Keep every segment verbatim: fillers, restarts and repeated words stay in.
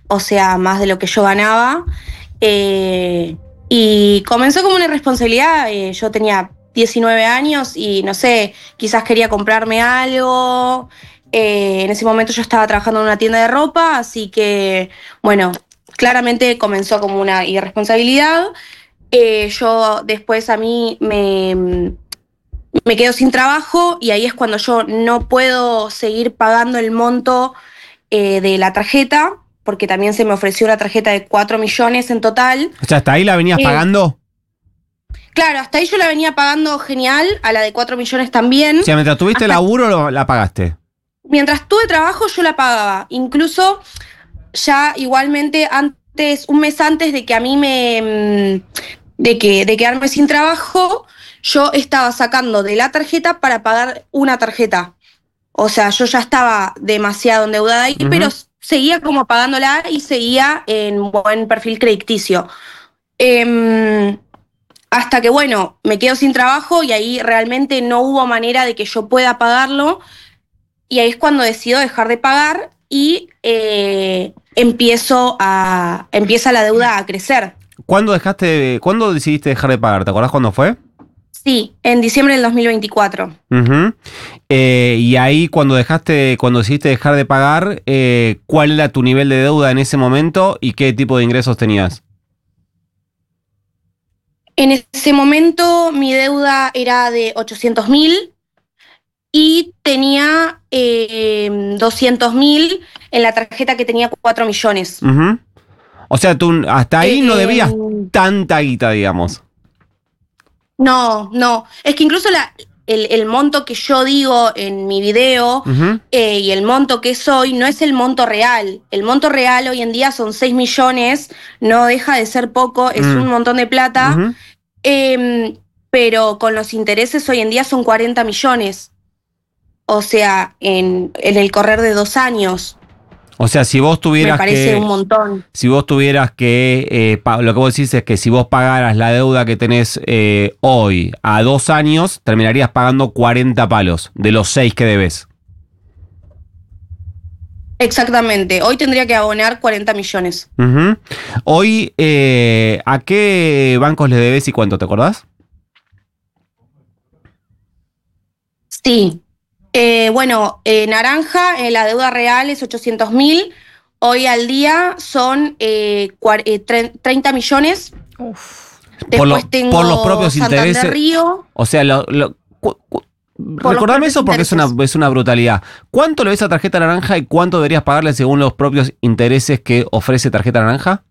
o sea, más de lo que yo ganaba. Eh, y comenzó como una irresponsabilidad. Eh, yo tenía diecinueve años y no sé, quizás quería comprarme algo. Eh, en ese momento yo estaba trabajando en una tienda de ropa, así que, bueno, claramente comenzó como una irresponsabilidad. Eh, yo después a mí me, me quedo sin trabajo y ahí es cuando yo no puedo seguir pagando el monto eh, de la tarjeta, porque también se me ofreció una tarjeta de cuatro millones en total. O sea, ¿hasta ahí la venías Eh, pagando? claro, hasta ahí yo la venía pagando genial, a la de cuatro millones también. O sea, mientras tuviste Hasta laburo lo- la pagaste. mientras tuve trabajo yo la pagaba, incluso ya igualmente antes, un mes antes de que a mí me, de que de quedarme sin trabajo, yo estaba sacando de la tarjeta para pagar una tarjeta. O sea, yo ya estaba demasiado endeudada ahí, Ujú. pero seguía como pagándola y seguía en buen perfil crediticio. Em, hasta que, bueno, me quedo sin trabajo y ahí realmente no hubo manera de que yo pueda pagarlo. Y ahí es cuando decido dejar de pagar y eh, empiezo a, empieza la deuda a crecer. ¿Cuándo dejaste, de- cuándo decidiste dejar de pagar? ¿Te acordás cuándo fue? Sí, en diciembre del dos mil veinticuatro. Ujú. Eh, y ahí cuando dejaste, cuando decidiste dejar de pagar, eh, ¿cuál era tu nivel de deuda en ese momento y qué tipo de ingresos tenías? En ese momento mi deuda era de ochocientos mil y tenía eh, doscientos mil en la tarjeta que tenía cuatro millones. Ujú. O sea, tú hasta ahí no Eh, debías tanta guita, digamos. no, no. Es que incluso la, el, el monto que yo digo en mi video Ujú. eh, y el monto que es hoy no es el monto real. El monto real hoy en día son seis millones, no deja de ser poco, es Mm. un montón de plata. Ujú. Eh, pero con los intereses hoy en día son cuarenta millones. O sea, en, en el correr de dos años. O sea, si vos Me tuvieras parece un que, montón. si vos tuvieras que, eh, pa- lo que vos decís es que si vos pagaras la deuda que tenés eh, hoy a dos años, terminarías pagando cuarenta palos de los seis que debes. Exactamente. Hoy tendría que abonar cuarenta millones. Ujú. Hoy, eh, ¿a qué bancos le debes y cuánto, te acordás? Sí. Eh, bueno, eh, naranja, eh, la deuda real es ochocientos mil. Hoy al día son eh, cuar- eh, tre- treinta millones. Uf. Por, lo- Después tengo por los propios Santander intereses. Río. O sea, lo, lo- cu- cu- Por los recordame propios eso porque es una, intereses. es una brutalidad. ¿Cuánto le ves a tarjeta naranja y cuánto deberías pagarle según los propios intereses que ofrece tarjeta naranja?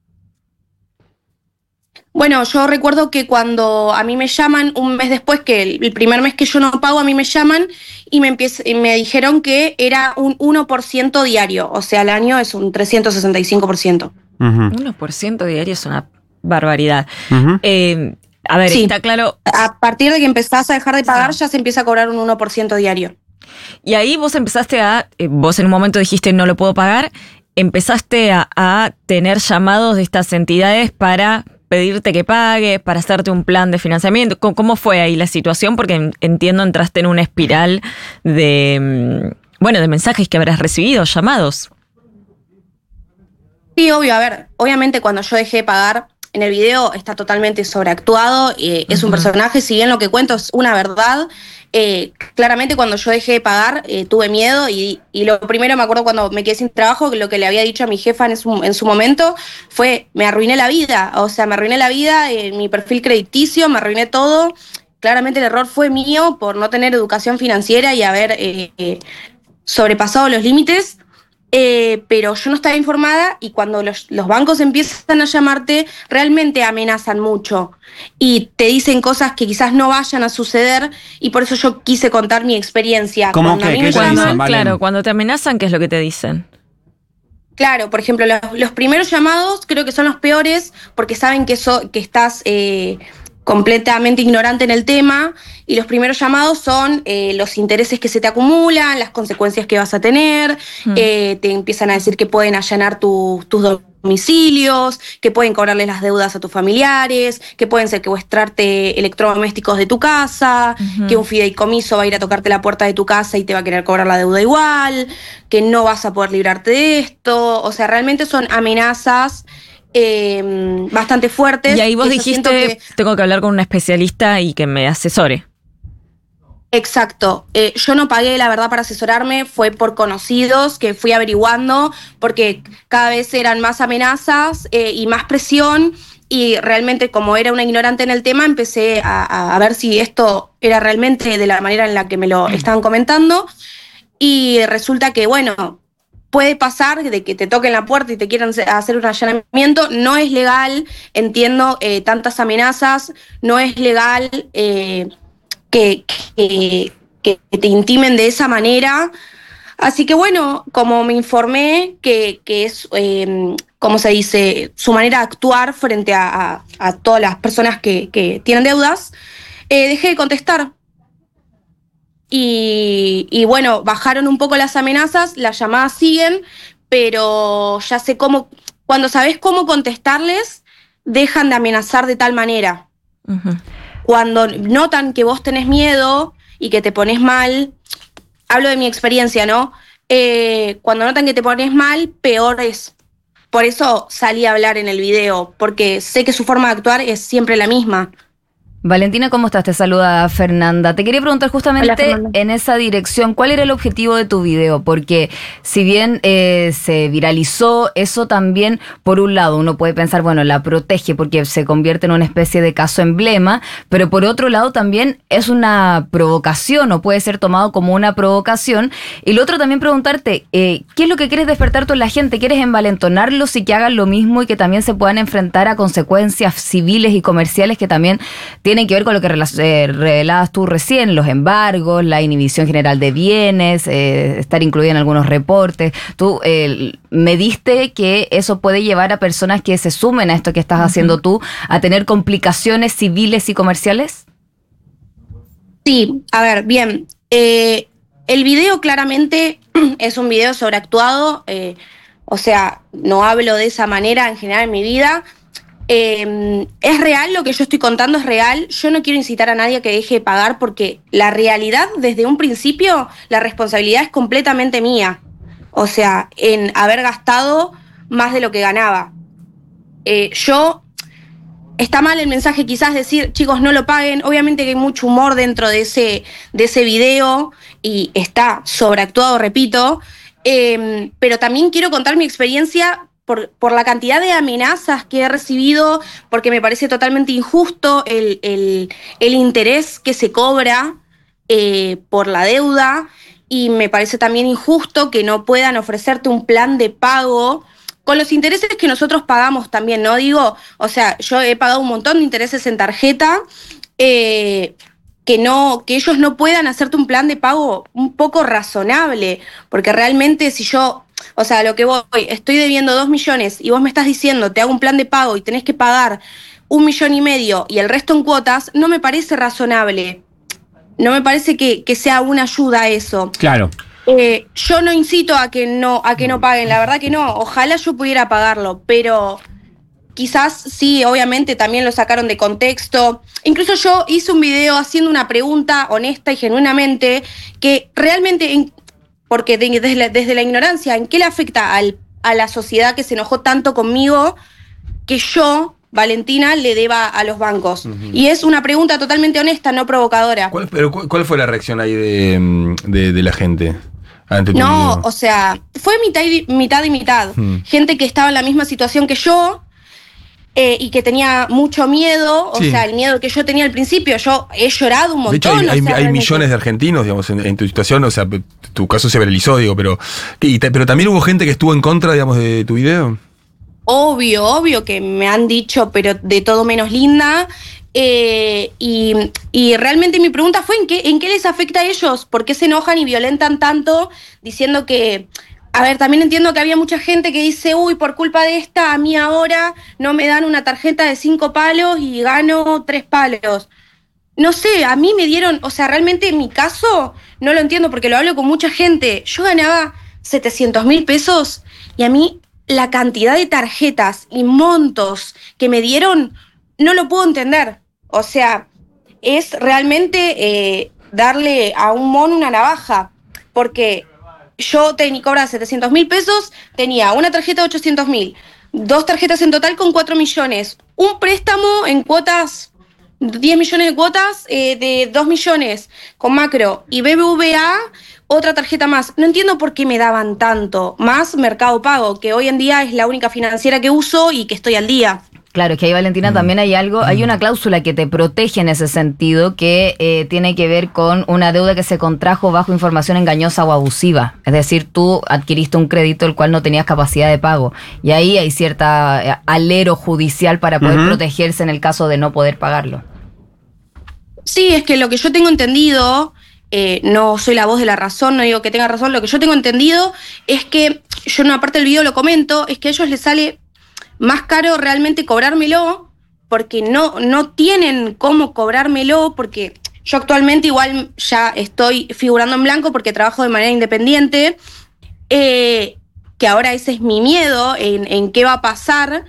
Bueno, yo recuerdo que cuando a mí me llaman un mes después, que el, el primer mes que yo no pago, a mí me llaman y me, empiez- y me dijeron que era un uno por ciento diario. O sea, al año es un trescientos sesenta y cinco por ciento. Ujú, uno por ciento diario es una barbaridad. ujú. Eh, a ver, Sí. está claro. A partir de que empezás a dejar de pagar, Sí. ya se empieza a cobrar un uno por ciento diario. Y ahí vos empezaste a, eh, vos en un momento dijiste no lo puedo pagar, empezaste a, a tener llamados de estas entidades para pedirte que pagues, para hacerte un plan de financiamiento. ¿Cómo, cómo fue ahí la situación? Porque en- entiendo entraste en una espiral de, mm, bueno, de mensajes que habrás recibido, llamados. Sí, obvio, a ver, obviamente cuando yo dejé de pagar, en el video está totalmente sobreactuado, eh, es un Ujú. personaje, si bien lo que cuento es una verdad, eh, claramente cuando yo dejé de pagar eh, tuve miedo y, y lo primero me acuerdo cuando me quedé sin trabajo, que lo que le había dicho a mi jefa en su, en su momento fue, me arruiné la vida, o sea, me arruiné la vida, eh, mi perfil crediticio, me arruiné todo. Claramente el error fue mío por no tener educación financiera y haber eh, eh, sobrepasado los límites. Eh, pero yo no estaba informada y cuando los, los bancos empiezan a llamarte, realmente amenazan mucho y te dicen cosas que quizás no vayan a suceder y por eso yo quise contar mi experiencia. ¿Cómo Cuando qué? a mí ¿Qué me te llaman, dicen, Valen? Claro, cuando te amenazan, ¿qué es lo que te dicen? claro, por ejemplo, los, los primeros llamados creo que son los peores porque saben que, so, que estás eh, completamente ignorante en el tema y los primeros llamados son eh, los intereses que se te acumulan, las consecuencias que vas a tener, Hmm. eh, te empiezan a decir que pueden allanar tu- tus domicilios, que pueden cobrarles las deudas a tus familiares, que pueden secuestrarte electrodomésticos de tu casa, uh-huh. que un fideicomiso va a ir a tocarte la puerta de tu casa y te va a querer cobrar la deuda igual, que no vas a poder librarte de esto. O sea, realmente son amenazas eh, bastante fuertes. Y ahí vos dijiste, que, tengo que hablar con un especialista y que me asesore. Exacto. Eh, yo no pagué, la verdad, para asesorarme, fue por conocidos que fui averiguando, porque cada vez eran más amenazas eh, y más presión, y realmente, como era una ignorante en el tema, empecé a, a ver si esto era realmente de la manera en la que me lo estaban comentando, y resulta que, bueno, puede pasar de que te toquen la puerta y te quieran hacer un allanamiento. No es legal, entiendo, eh, tantas amenazas, no es legal eh, que, que, que te intimen de esa manera. Así que bueno, como me informé que, que es, eh, como se dice, su manera de actuar frente a, a, a todas las personas que, que tienen deudas, eh, dejé de contestar. Y, y bueno, bajaron un poco las amenazas, las llamadas siguen, pero ya sé cómo, cuando sabes cómo contestarles, dejan de amenazar de tal manera. Uh-huh. Cuando notan que vos tenés miedo y que te pones mal, hablo de mi experiencia, ¿no? Eh, cuando notan que te pones mal, peor es. Por eso salí a hablar en el video, porque sé que su forma de actuar es siempre la misma. Valentina, ¿cómo estás? Te saluda Fernanda. Te quería preguntar justamente Hola, en esa dirección, ¿cuál era el objetivo de tu video? Porque si bien eh, se viralizó, eso también, por un lado, uno puede pensar, bueno, la protege porque se convierte en una especie de caso emblema, pero por otro lado también es una provocación o puede ser tomado como una provocación. Y lo otro también preguntarte, eh, ¿qué es lo que quieres despertar tú en la gente? ¿Quieres envalentonarlos y que hagan lo mismo y que también se puedan enfrentar a consecuencias civiles y comerciales que también tienen tienen que ver con lo que eh, revelabas tú recién, los embargos, la inhibición general de bienes, eh, estar incluida en algunos reportes? Tú eh, me diste que eso puede llevar a personas que se sumen a esto que estás uh-huh. haciendo tú a tener complicaciones civiles y comerciales. Sí, a ver, bien. Eh, el video claramente es un video sobreactuado, eh, o sea, no hablo de esa manera en general en mi vida. Eh, es real, lo que yo estoy contando es real. Yo no quiero incitar a nadie a que deje de pagar, porque la realidad, desde un principio, la responsabilidad es completamente mía. O sea, en haber gastado más de lo que ganaba. Eh, yo, está mal el mensaje quizás decir, chicos, no lo paguen. Obviamente que hay mucho humor dentro de ese, de ese video y está sobreactuado, repito. Eh, pero también quiero contar mi experiencia Por, por la cantidad de amenazas que he recibido, porque me parece totalmente injusto el, el, el interés que se cobra eh, por la deuda, y me parece también injusto que no puedan ofrecerte un plan de pago con los intereses que nosotros pagamos también, ¿no? Digo, o sea, yo he pagado un montón de intereses en tarjeta, eh, que, no, que ellos no puedan hacerte un plan de pago un poco razonable, porque realmente si yo... O sea, lo que voy, estoy debiendo dos millones y vos me estás diciendo, te hago un plan de pago y tenés que pagar un millón y medio y el resto en cuotas, no me parece razonable. No me parece que, que sea una ayuda a eso. Claro. Eh, yo no incito a que no, a que no paguen, la verdad que no. Ojalá yo pudiera pagarlo, pero quizás sí, obviamente también lo sacaron de contexto. Incluso yo hice un video haciendo una pregunta honesta y genuinamente que realmente... En, porque desde la, desde la ignorancia, ¿en qué le afecta al, a la sociedad que se enojó tanto conmigo que yo, Valentina, le deba a los bancos? Uh-huh. Y es una pregunta totalmente honesta, no provocadora. ¿Cuál, pero ¿Cuál fue la reacción ahí de, de, de la gente ante tu No, video? O sea, fue mitad y mitad. Y mitad. Uh-huh. Gente que estaba en la misma situación que yo, Eh, y que tenía mucho miedo, o sí. sea, el miedo que yo tenía al principio. Yo he llorado un montón. De hecho, hay, o hay, sea, hay millones de argentinos, digamos, en, en tu situación, o sea, tu caso se viralizó, digo, pero y te, pero también hubo gente que estuvo en contra, digamos, de tu video. Obvio, obvio que me han dicho, pero de todo menos linda. Eh, y, y realmente mi pregunta fue, ¿en qué, ¿en qué les afecta a ellos? ¿Por qué se enojan y violentan tanto diciendo que... A ver, también entiendo que había mucha gente que dice, uy, por culpa de esta, a mí ahora no me dan una tarjeta de cinco palos y gano tres palos. No sé, a mí me dieron, o sea, realmente en mi caso, no lo entiendo porque lo hablo con mucha gente. Yo ganaba setecientos mil pesos y a mí la cantidad de tarjetas y montos que me dieron, no lo puedo entender. O sea, es realmente eh, darle a un mono una navaja, porque yo tenía cobraba setecientos mil pesos, tenía una tarjeta de ochocientos mil, dos tarjetas en total con cuatro millones, un préstamo en cuotas, diez millones de cuotas eh, de dos millones con Macro y B B V A, otra tarjeta más. No entiendo por qué me daban tanto, más Mercado Pago, que hoy en día es la única financiera que uso y que estoy al día. Claro, es que ahí, Valentina, mm. también hay algo, hay una cláusula que te protege en ese sentido, que eh, tiene que ver con una deuda que se contrajo bajo información engañosa o abusiva. Es decir, tú adquiriste un crédito el cual no tenías capacidad de pago. Y ahí hay cierta eh, alero judicial para poder uh-huh. protegerse en el caso de no poder pagarlo. Sí, es que lo que yo tengo entendido, eh, no soy la voz de la razón, no digo que tenga razón, lo que yo tengo entendido es que, yo en una parte del video lo comento, es que a ellos les sale más caro realmente cobrármelo, porque no, no tienen cómo cobrármelo, porque yo actualmente igual ya estoy figurando en blanco porque trabajo de manera independiente, eh, que ahora ese es mi miedo en, en qué va a pasar,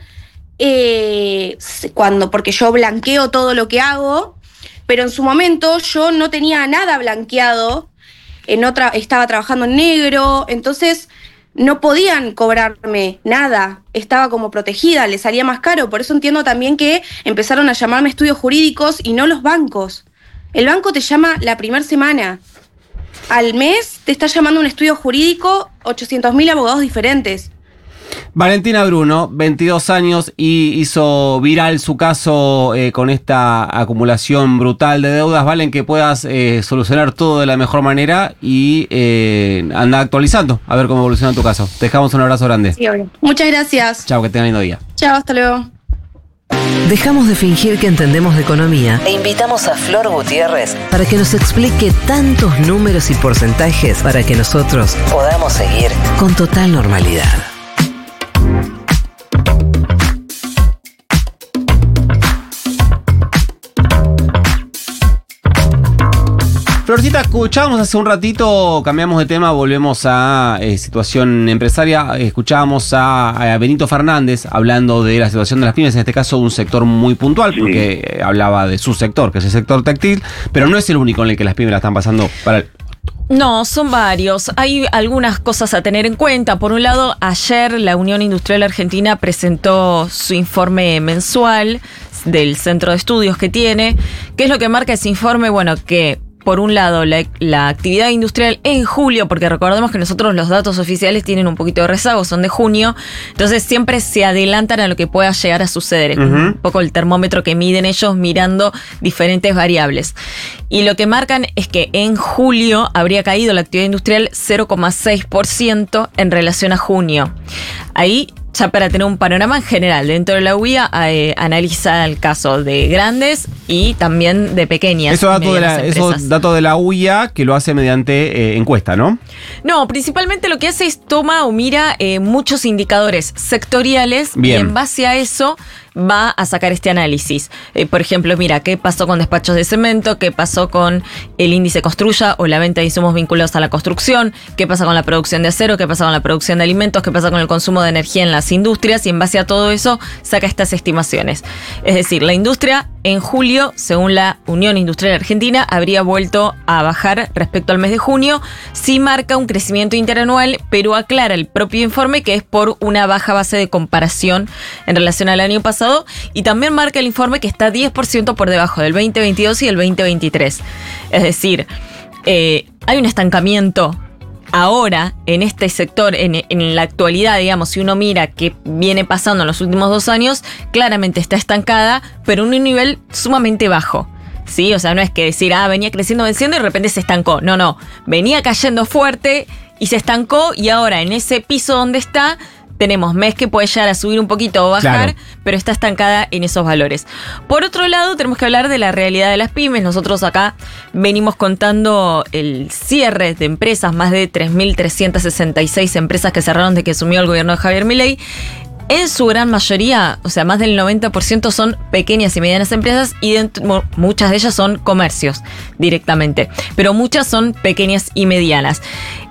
eh, cuando, porque yo blanqueo todo lo que hago, pero en su momento yo no tenía nada blanqueado, en otra, estaba trabajando en negro, entonces no podían cobrarme nada, estaba como protegida, le salía más caro. Por eso entiendo también que empezaron a llamarme estudios jurídicos y no los bancos. El banco te llama la primera semana. Al mes te está llamando un estudio jurídico, ochocientos mil abogados diferentes. Valentina Bruno, veintidós años, y hizo viral su caso eh, con esta acumulación brutal de deudas. Valen, que puedas eh, solucionar todo de la mejor manera y eh, anda actualizando a ver cómo evoluciona tu caso. Te dejamos un abrazo grande. Sí, obvio. Muchas gracias. Chao, que tengan lindo día. Chao, hasta luego. Dejamos de fingir que entendemos de economía e invitamos a Flor Gutiérrez para que nos explique tantos números y porcentajes para que nosotros podamos seguir con total normalidad. Florcita, escuchábamos hace un ratito, cambiamos de tema, volvemos a eh, situación empresaria. Escuchábamos a, a Benito Fernández hablando de la situación de las pymes, en este caso un sector muy puntual, porque sí. eh, hablaba de su sector, que es el sector textil, pero no es el único en el que las pymes la están pasando para el... No, son varios. Hay algunas cosas a tener en cuenta. Por un lado, ayer la Unión Industrial Argentina presentó su informe mensual del centro de estudios que tiene. ¿Qué es lo que marca ese informe? Bueno, que por un lado, la, la actividad industrial en julio, porque recordemos que nosotros los datos oficiales tienen un poquito de rezago, son de junio, entonces siempre se adelantan a lo que pueda llegar a suceder. Es uh-huh. un poco el termómetro que miden ellos mirando diferentes variables. Y lo que marcan es que en julio habría caído la actividad industrial cero coma seis por ciento en relación a junio. Ahí, ya para tener un panorama en general, dentro de la U I A eh, analiza el caso de grandes y también de pequeñas. Eso dato de la, esos datos de la U I A que lo hace mediante eh, encuesta, ¿no? No, principalmente lo que hace es toma o mira eh, muchos indicadores sectoriales. Bien. Y en base a eso va a sacar este análisis. Eh, por ejemplo, mira, ¿qué pasó con despachos de cemento? ¿Qué pasó con el índice Construya o la venta de insumos vinculados a la construcción? ¿Qué pasa con la producción de acero? ¿Qué pasa con la producción de alimentos? ¿Qué pasa con el consumo de energía en las industrias? Y en base a todo eso saca estas estimaciones. Es decir, la industria en julio, según la Unión Industrial Argentina, habría vuelto a bajar respecto al mes de junio. Sí marca un crecimiento interanual, pero aclara el propio informe que es por una baja base de comparación en relación al año pasado. Y también marca el informe que está diez por ciento por debajo del veinte veintidós y el veinte veintitrés. Es decir, eh, hay un estancamiento ahora en este sector, en, en la actualidad, digamos, si uno mira qué viene pasando en los últimos dos años, claramente está estancada, pero en un nivel sumamente bajo. Sí, o sea, no es que decir, ah, venía creciendo, venciendo y de repente se estancó. No, no, venía cayendo fuerte y se estancó y ahora en ese piso donde está tenemos mes que puede llegar a subir un poquito o bajar, claro, pero está estancada en esos valores. Por otro lado, tenemos que hablar de la realidad de las pymes. Nosotros acá venimos contando el cierre de empresas, más de tres mil trescientas sesenta y seis empresas que cerraron desde que asumió el gobierno de Javier Milei. En su gran mayoría, o sea, más del noventa por ciento son pequeñas y medianas empresas y dentro, muchas de ellas son comercios directamente, pero muchas son pequeñas y medianas.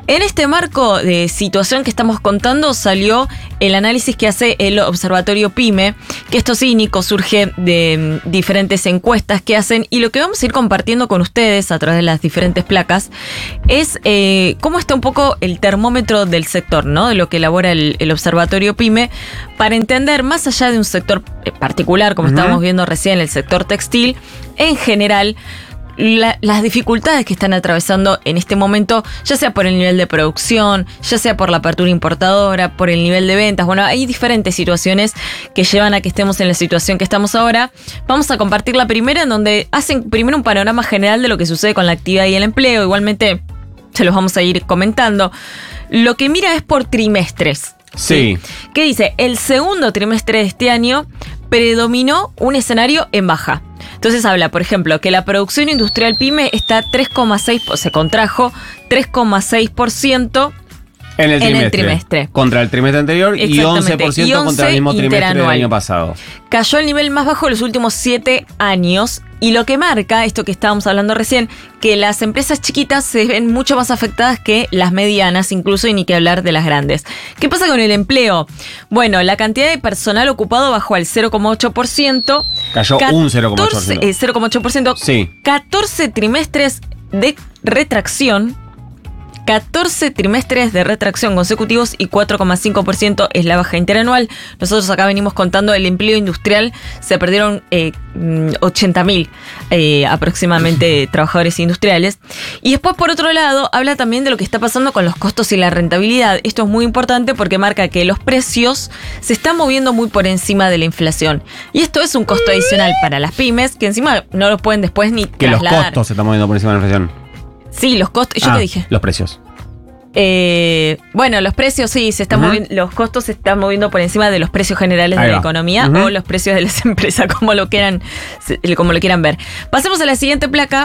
En este marco de situación que estamos contando salió el análisis que hace el Observatorio PYME, que esto sí, Nico, surge de mm, diferentes encuestas que hacen, y lo que vamos a ir compartiendo con ustedes a través de las diferentes placas es eh, cómo está un poco el termómetro del sector, ¿no? De lo que elabora el, el Observatorio PYME, para entender, más allá de un sector particular, como uh-huh. estábamos viendo recién, el sector textil, en general, La, las dificultades que están atravesando en este momento, ya sea por el nivel de producción, ya sea por la apertura importadora, por el nivel de ventas. Bueno, hay diferentes situaciones que llevan a que estemos en la situación que estamos ahora. Vamos a compartir la primera, en donde hacen primero un panorama general de lo que sucede con la actividad y el empleo. Igualmente se los vamos a ir comentando. Lo que mira es por trimestres. Sí. ¿Sí? ¿Qué dice? El segundo trimestre de este año predominó un escenario en baja. Entonces habla, por ejemplo, que la producción industrial PYME está tres coma seis, se contrajo tres coma seis por ciento en el trimestre. En el trimestre. Contra el trimestre anterior y once por ciento y once contra el mismo trimestre del año pasado. Cayó al nivel más bajo de los últimos siete años. Y lo que marca, esto que estábamos hablando recién, que las empresas chiquitas se ven mucho más afectadas que las medianas, incluso, y ni que hablar de las grandes. ¿Qué pasa con el empleo? Bueno, la cantidad de personal ocupado bajó al cero coma ocho por ciento. Cayó un cero coma ocho por ciento. Eh, cero coma ocho por ciento. Sí. catorce trimestres de retracción. catorce trimestres de retracción consecutivos y cuatro coma cinco por ciento es la baja interanual. Nosotros acá venimos contando el empleo industrial, se perdieron eh, ochenta mil eh, aproximadamente trabajadores industriales. Y después, por otro lado, habla también de lo que está pasando con los costos y la rentabilidad. Esto es muy importante porque marca que los precios se están moviendo muy por encima de la inflación. Y esto es un costo adicional para las pymes, que encima no lo pueden después ni que trasladar. Los costos se están moviendo por encima de la inflación. Sí, los costos. ¿Yo ah, qué dije? Los precios. Eh, bueno, los precios sí, se están uh-huh. moviendo, los costos se están moviendo por encima de los precios generales Ahí de la va. economía uh-huh. o los precios de las empresas, como lo quieran, como lo quieran ver. Pasemos a la siguiente placa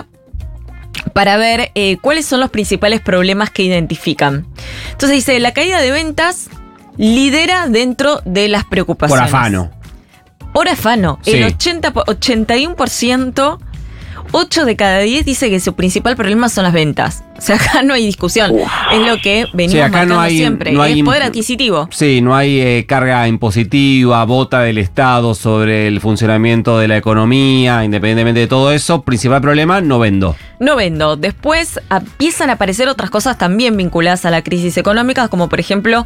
para ver eh, cuáles son los principales problemas que identifican. Entonces dice, la caída de ventas lidera dentro de las preocupaciones. Por afano. Por afano. Sí. El ochenta, ochenta y uno por ciento, ocho de cada diez dice que su principal problema son las ventas. O sea, acá no hay discusión. Uf. Es lo que venimos sí, acá marcando no hay, siempre. No hay es poder adquisitivo. Sí, no hay eh, carga impositiva, bota del Estado sobre el funcionamiento de la economía, independientemente de todo eso. Principal problema, no vendo. No vendo. Después empiezan a aparecer otras cosas también vinculadas a la crisis económica, como por ejemplo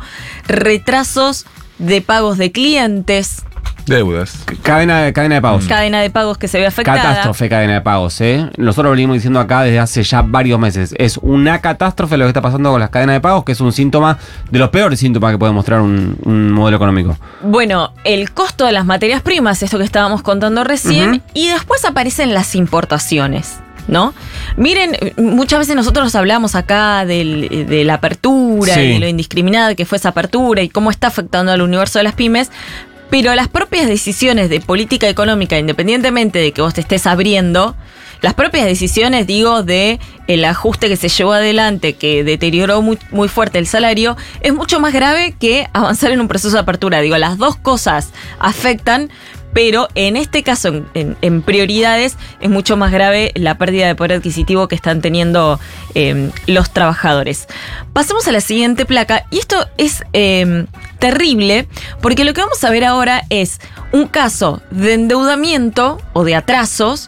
retrasos de pagos de clientes. Deudas. Cadena, cadena de pagos. Cadena de pagos que se ve afectada. Catástrofe, cadena de pagos, ¿eh? Nosotros venimos diciendo acá desde hace ya varios meses. Es una catástrofe lo que está pasando con las cadenas de pagos, que es un síntoma de los peores síntomas que puede mostrar un, un modelo económico. Bueno, el costo de las materias primas, esto que estábamos contando recién, uh-huh. y después aparecen las importaciones, ¿no? Miren, muchas veces nosotros hablamos acá del, de la apertura, sí. y de lo indiscriminada que fue esa apertura y cómo está afectando al universo de las pymes. Pero las propias decisiones de política económica, independientemente de que vos te estés abriendo, las propias decisiones, digo, de el ajuste que se llevó adelante, que deterioró muy, muy fuerte el salario, es mucho más grave que avanzar en un proceso de apertura. Digo, las dos cosas afectan, pero en este caso, en, en, en prioridades, es mucho más grave la pérdida de poder adquisitivo que están teniendo eh, los trabajadores. Pasemos a la siguiente placa, y esto es eh, terrible, porque lo que vamos a ver ahora es un caso de endeudamiento o de atrasos,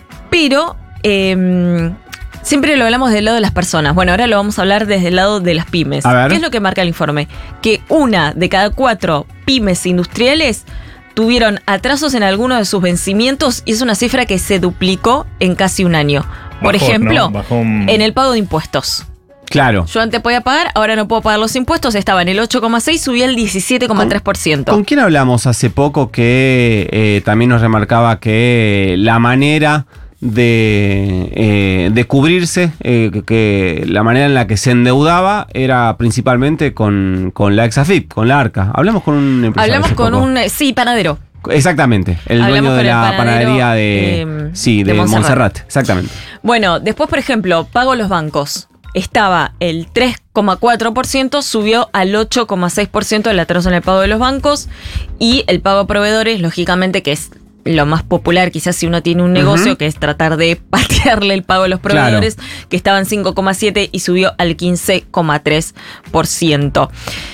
pero eh, siempre lo hablamos del lado de las personas. Bueno, ahora lo vamos a hablar desde el lado de las pymes. ¿Qué es lo que marca el informe? Que una de cada cuatro pymes industriales tuvieron atrasos en alguno de sus vencimientos, y es una cifra que se duplicó en casi un año. Por Bajó, ejemplo, ¿no? un... en el pago de impuestos. Claro. Yo antes podía pagar, ahora no puedo pagar los impuestos. Estaba en el ocho coma seis, subí al diecisiete coma tres por ciento. ¿Con, ¿Con quién hablamos hace poco que eh, también nos remarcaba que la manera de, eh, de cubrirse, eh, que la manera en la que se endeudaba era principalmente con, con la Exafip, con la Arca? Hablamos con un empresario. Hablamos con poco. un, sí, panadero. Exactamente, el Hablamos dueño de la panadería de, eh, sí, de, de Montserrat. Montserrat, exactamente. Bueno, después, por ejemplo, pago a los bancos. Estaba el tres coma cuatro por ciento, subió al ocho coma seis por ciento el atraso en el pago de los bancos, y el pago a proveedores, lógicamente, que es lo más popular, quizás si uno tiene un negocio, uh-huh. que es tratar de patearle el pago a los proveedores, claro. que estaba en cinco coma siete y subió al quince coma tres por ciento.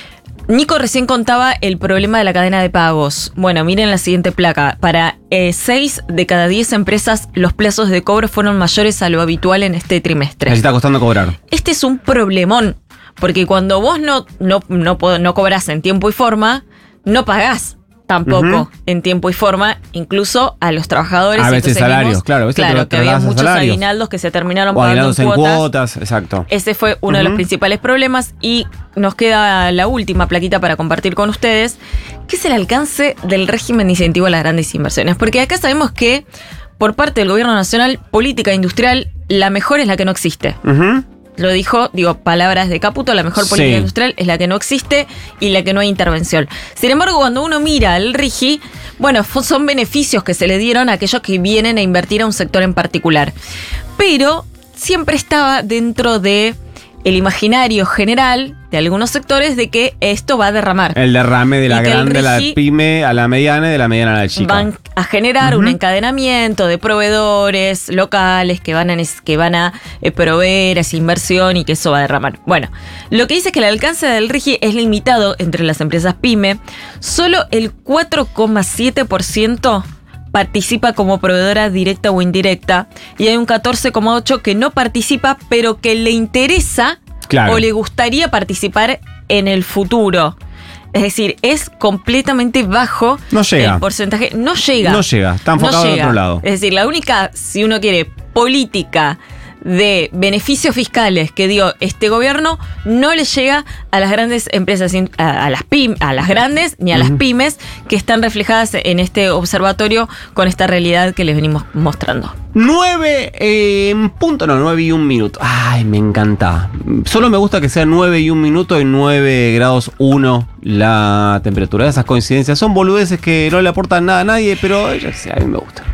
Nico recién contaba el problema de la cadena de pagos. Bueno, miren la siguiente placa. Para eh, seis de cada diez empresas, los plazos de cobro fueron mayores a lo habitual en este trimestre. Les está costando cobrar. Este es un problemón, porque cuando vos no, no, no, no cobrás en tiempo y forma, no pagás tampoco uh-huh. en tiempo y forma, incluso a los trabajadores. A veces salarios, vimos, claro. A veces claro, que había muchos salarios. aguinaldos que se terminaron o pagando en cuotas. en cuotas. Exacto. Ese fue uno uh-huh. de los principales problemas y nos queda la última plaquita para compartir con ustedes, que es el alcance del régimen de incentivo a las grandes inversiones. Porque acá sabemos que por parte del gobierno nacional, política industrial, la mejor es la que no existe. Uh-huh. Lo dijo, digo, palabras de Caputo, la mejor política sí. industrial es la que no existe y la que no hay intervención. Sin embargo, cuando uno mira al RIGI, bueno, son beneficios que se le dieron a aquellos que vienen a invertir a un sector en particular. Pero siempre estaba dentro de el imaginario general de algunos sectores de que esto va a derramar. El derrame de la grande, la pyme a la mediana y de la mediana a la chica. Van a generar uh-huh. un encadenamiento de proveedores locales que van a, que van a eh, proveer esa inversión y que eso va a derramar. Bueno, lo que dice es que el alcance del RIGI es limitado entre las empresas pyme. Solo el cuatro coma siete por ciento participa como proveedora directa o indirecta y hay un catorce coma ocho por ciento que no participa pero que le interesa claro. o le gustaría participar en el futuro. Es decir, es completamente bajo no llega. el porcentaje. No llega. No llega, está enfocado no en otro lado. Es decir, la única, si uno quiere, política de beneficios fiscales que dio este gobierno no le llega a las grandes empresas, a, a las pymes, a las grandes ni a uh-huh. las pymes que están reflejadas en este observatorio con esta realidad que les venimos mostrando. Nueve eh, en punto, no, nueve y un minuto. Ay, me encanta. Solo me gusta que sea nueve y un minuto y nueve grados uno la temperatura. Esas coincidencias son boludeces que no le aportan nada a nadie, pero yo sé, a mí me gusta.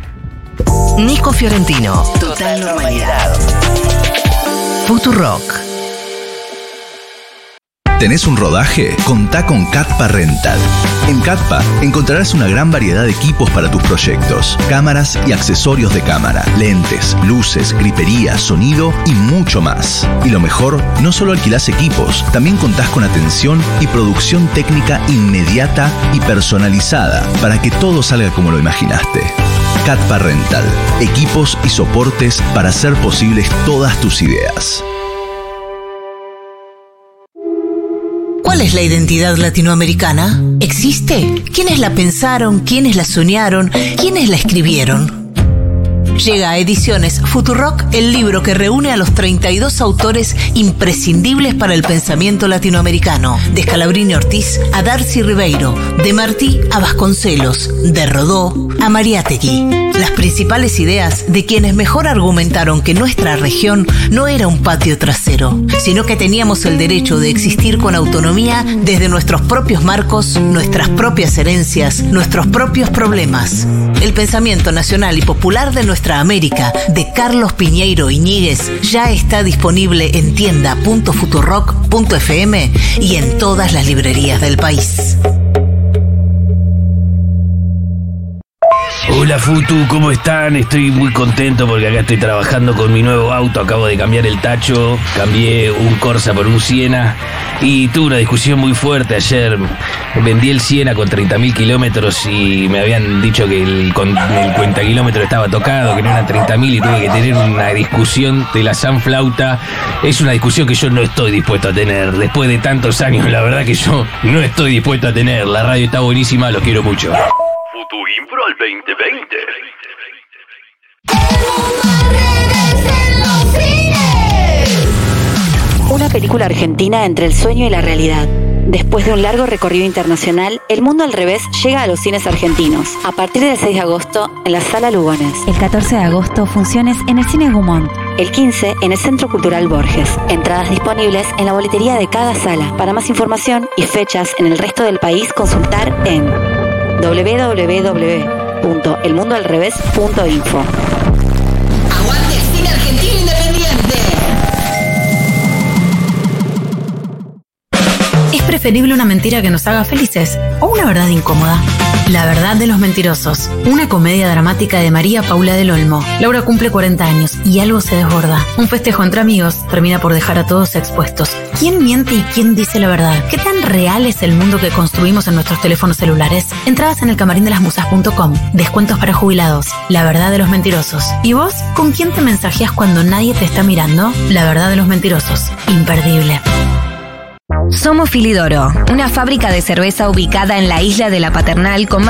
Nico Fiorentino. Total normalidad. Futurock. ¿Tenés un rodaje? Contá con Catpa Rental. En Catpa encontrarás una gran variedad de equipos para tus proyectos, cámaras y accesorios de cámara, lentes, luces, gripería, sonido y mucho más. Y lo mejor, no solo alquilás equipos, también contás con atención y producción técnica inmediata y personalizada para que todo salga como lo imaginaste. Catpa Rental, equipos y soportes para hacer posibles todas tus ideas. ¿Cuál es la identidad latinoamericana? ¿Existe? ¿Quiénes la pensaron? ¿Quiénes la soñaron? ¿Quiénes la escribieron? Llega a Ediciones Futurock el libro que reúne a los treinta y dos autores imprescindibles para el pensamiento latinoamericano. De Scalabrini Ortiz a Darcy Ribeiro, de Martí a Vasconcelos, de Rodó a Mariátegui. Las principales ideas de quienes mejor argumentaron que nuestra región no era un patio trasero, sino que teníamos el derecho de existir con autonomía desde nuestros propios marcos, nuestras propias herencias, nuestros propios problemas. El pensamiento nacional y popular de nuestra América, de Carlos Piñeiro Iñiguez, ya está disponible en tienda punto futurock punto efe eme y en todas las librerías del país. Hola Futu, ¿cómo están? Estoy muy contento porque acá estoy trabajando con mi nuevo auto. Acabo de cambiar el tacho, cambié un Corsa por un Siena y tuve una discusión muy fuerte ayer. Vendí el Siena con treinta mil kilómetros y me habían dicho que el, con, el cuenta kilómetros estaba tocado, que no eran treinta mil y tuve que tener una discusión de la sanflauta. Es una discusión que yo no estoy dispuesto a tener. Después de tantos años, la verdad que yo no estoy dispuesto a tener. La radio está buenísima, los quiero mucho. Futuinfo al veinte veinte. Una película argentina entre el sueño y la realidad. Después de un largo recorrido internacional, El Mundo al Revés llega a los cines argentinos. A partir del seis de agosto, en la Sala Lugones. El catorce de agosto, funciones en el Cine Gumont. El quince, en el Centro Cultural Borges. Entradas disponibles en la boletería de cada sala. Para más información y fechas en el resto del país, consultar en doble u doble u doble u punto el mundo al revés punto info. ¡Aguante el cine argentino independiente! preferible una mentira que nos haga felices o una verdad incómoda? La verdad de los mentirosos, una comedia dramática de María Paula del Olmo. Laura cumple cuarenta años y algo se desborda. Un festejo entre amigos termina por dejar a todos expuestos. ¿Quién miente y quién dice la verdad? ¿Qué tan real es el mundo que construimos en nuestros teléfonos celulares? Entradas en el camarín de las musas punto com. Descuentos para jubilados. La verdad de los mentirosos. ¿Y vos? ¿Con quién te mensajeas cuando nadie te está mirando? La verdad de los mentirosos. Imperdible. Somos Filidoro, una fábrica de cerveza ubicada en la isla de la Paternal con